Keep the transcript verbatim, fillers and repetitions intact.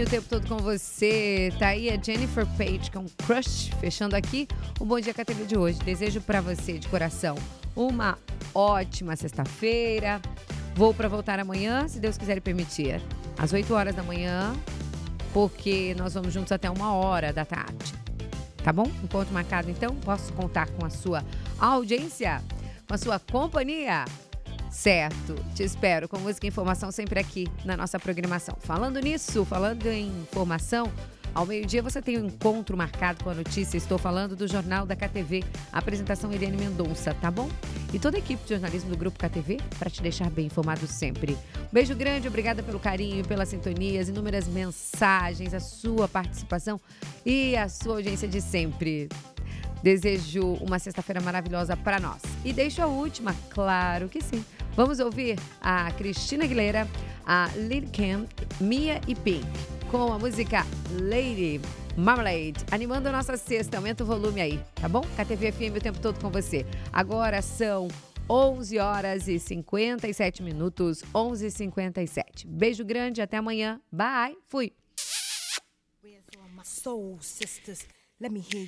o tempo todo com você. Tá aí a Jennifer Page com Crush, fechando aqui o Bom Dia K T V de hoje. Desejo pra você, de coração, uma ótima sexta-feira. Vou pra voltar amanhã, se Deus quiser e permitir, às oito horas da manhã, porque nós vamos juntos até uma hora da tarde. Tá bom? Encontro marcado, então. Posso contar com a sua audiência, com a sua companhia? Certo, te espero com música e informação sempre aqui na nossa programação. Falando nisso, falando em informação, ao meio-dia você tem um encontro marcado com a notícia. Estou falando do Jornal da K T V, a apresentação Irene Mendonça, tá bom? E toda a equipe de jornalismo do Grupo K T V para te deixar bem informado sempre. Um beijo grande, obrigada pelo carinho, pelas sintonias, inúmeras mensagens, a sua participação e a sua audiência de sempre. Desejo uma sexta-feira maravilhosa para nós. E deixo a última, claro que sim. Vamos ouvir a Cristina Aguilera, a Lil Kim, Mia e Pink, com a música Lady Marmalade, animando a nossa sexta. Aumenta o volume aí, tá bom? K T V F M o tempo todo com você. Agora são onze horas e cinquenta e sete minutos, onze e cinquenta e sete. Beijo grande, até amanhã. Bye, fui.